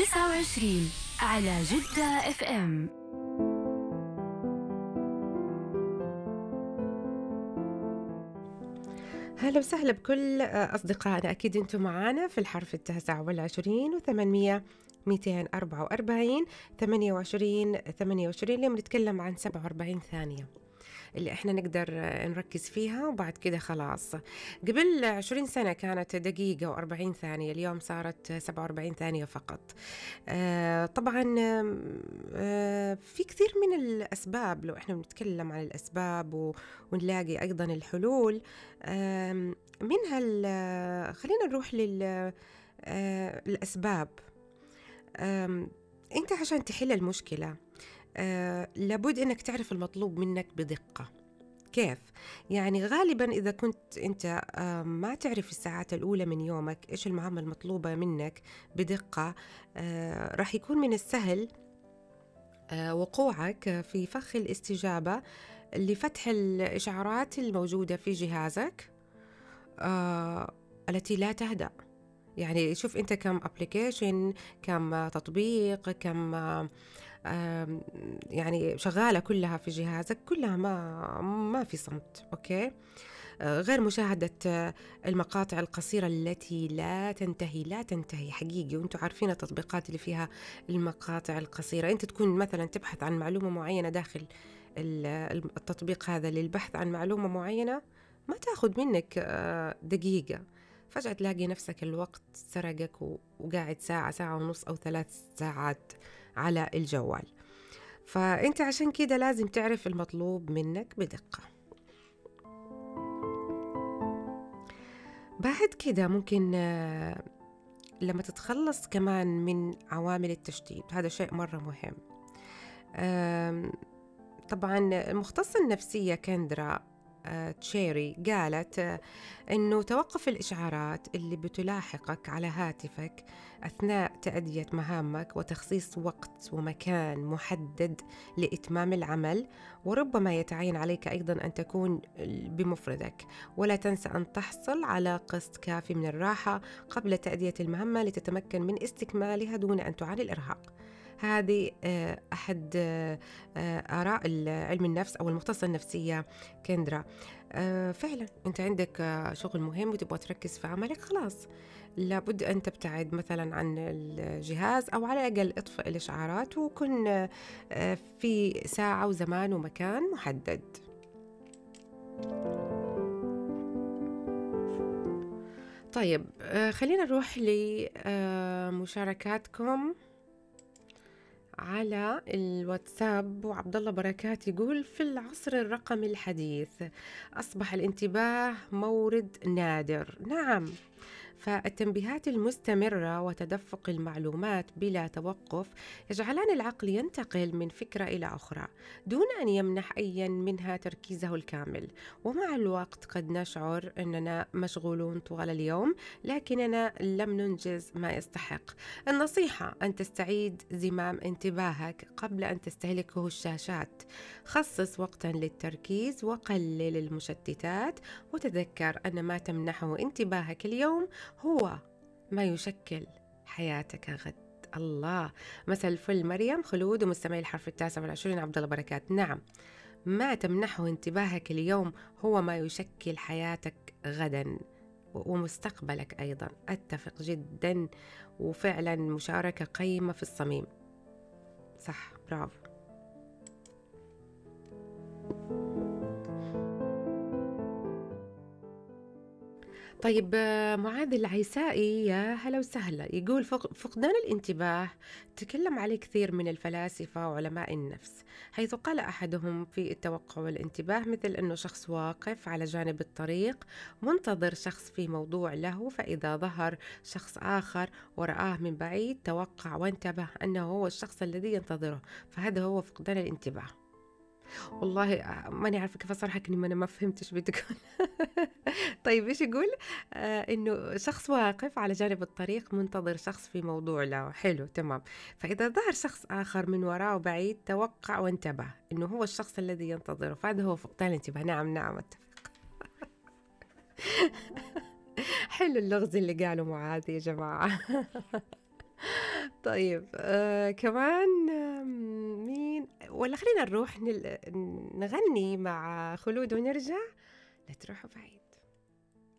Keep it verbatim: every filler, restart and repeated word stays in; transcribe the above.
تسعة وعشرين على جدة اف ام. هلا وسهلا بكل أصدقائنا. أكيد أنتم معانا في الحرف التاسع والعشرين وثمانمية ميتين أربعة وأربعين ثمانية وعشرين ثمانية وعشرين. اليوم نتكلم عن سبعة وأربعين ثانية اللي إحنا نقدر نركز فيها وبعد كده خلاص. قبل عشرين سنة كانت دقيقة وأربعين ثانية، اليوم صارت سبعة وأربعين ثانية فقط. آه طبعا آه في كثير من الأسباب، لو إحنا بنتكلم عن الأسباب ونلاقي أيضا الحلول. آه منها خلينا نروح للأسباب. آه أنت عشان تحل المشكلة آه لابد أنك تعرف المطلوب منك بدقة. كيف؟ يعني غالبا إذا كنت أنت آه ما تعرف الساعات الأولى من يومك إيش المهام المطلوبة منك بدقة، آه راح يكون من السهل آه وقوعك في فخ الاستجابة لفتح الإشعارات الموجودة في جهازك آه التي لا تهدأ. يعني شوف أنت كم أبليكيشن، كم تطبيق، كم آه يعني شغالة كلها في جهازك، كلها ما ما في صمت. أوكي، غير مشاهدة المقاطع القصيرة التي لا تنتهي لا تنتهي حقيقي. وانتم عارفين التطبيقات اللي فيها المقاطع القصيرة، انت تكون مثلا تبحث عن معلومة معينة داخل التطبيق هذا للبحث عن معلومة معينة، ما تاخد منك دقيقة، فجأة تلاقي نفسك الوقت سرقك وقاعد ساعة ساعة ونص أو ثلاث ساعات على الجوال. فأنت عشان كده لازم تعرف المطلوب منك بدقة. بعد كده ممكن لما تتخلص كمان من عوامل التشتيت، هذا شيء مرة مهم. طبعا المختصة النفسية كندرا تشيري قالت أنه توقف الإشعارات اللي بتلاحقك على هاتفك أثناء تأدية مهامك وتخصيص وقت ومكان محدد لإتمام العمل، وربما يتعين عليك أيضا أن تكون بمفردك، ولا تنسى أن تحصل على قسط كافي من الراحة قبل تأدية المهمة لتتمكن من استكمالها دون أن تعاني الإرهاق. هذه أحد آراء علم النفس أو المختصة النفسية كندرا. فعلا أنت عندك شغل مهم وتبغى تركز في عملك، خلاص لابد أن تبتعد مثلا عن الجهاز، أو على الأقل اطفئ الإشعارات وكن في ساعة وزمان ومكان محدد. طيب خلينا نروح لمشاركاتكم على الواتساب. وعبد الله بركات يقول: في العصر الرقمي الحديث أصبح الانتباه مورد نادر. نعم، فالتنبيهات المستمرة وتدفق المعلومات بلا توقف يجعلان العقل ينتقل من فكرة إلى أخرى دون أن يمنح أي منها تركيزه الكامل. ومع الوقت قد نشعر أننا مشغولون طوال اليوم لكننا لم ننجز ما يستحق. النصيحة أن تستعيد زمام انتباهك قبل أن تستهلكه الشاشات. خصص وقتا للتركيز وقلل المشتتات، وتذكر أن ما تمنحه انتباهك اليوم هو ما يشكل حياتك غد. الله، مساء الفل مريم خلود ومستمعي الحرف التاسع والعشرين عبد الله بركات. نعم، ما تمنحه انتباهك اليوم هو ما يشكل حياتك غدا ومستقبلك أيضا. أتفق جدا، وفعلا مشاركة قيمة في الصميم. صح، برافو. طيب معاذ العيسائي، يا هلا وسهلا، يقول: فقدان الانتباه تكلم عليه كثير من الفلاسفة وعلماء النفس، حيث قال أحدهم في التوقع والانتباه مثل أنه شخص واقف على جانب الطريق منتظر شخص في موضوع له، فإذا ظهر شخص آخر ورآه من بعيد توقع وانتبه أنه هو الشخص الذي ينتظره، فهذا هو فقدان الانتباه. والله ماني عارفة كيف أصرحك إني ما أنا ما فهمتش بتقول. طيب إيش يقول؟ آه إنه شخص واقف على جانب الطريق منتظر شخص في موضوع له. حلو، تمام. فإذا ظهر شخص آخر من وراءه بعيد توقع وانتبه إنه هو الشخص الذي ينتظره، فهذا هو فقدان الانتباه. نعم نعم، أتفق. حلو اللغز اللي قاله معاذ يا جماعة. طيب آه كمان آم، مين ولا خلينا نروح نل... نغني مع خلود ونرجع. لا تروحوا بعيد.